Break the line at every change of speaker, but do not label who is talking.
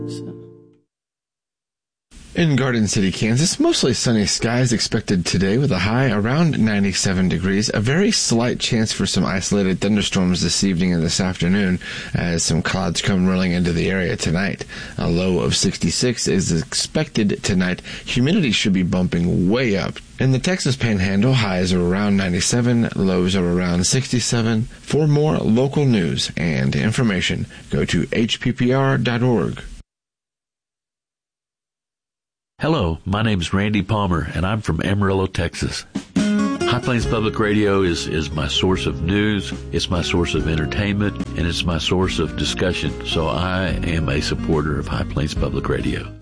In Garden City, Kansas, mostly sunny skies expected today with a high around 97 degrees. A very slight chance for some isolated thunderstorms this evening and this afternoon as some clouds come rolling into the area tonight. A low of 66 is expected tonight. Humidity should be bumping way up. In the Texas Panhandle, highs are around 97, lows are around 67. For more local news and information, go to hppr.org.
Hello, my name is Randy Palmer, and I'm from Amarillo, Texas. High Plains Public Radio is my source of news, it's my source of entertainment, and it's my source of discussion. So I am a supporter of High Plains Public Radio.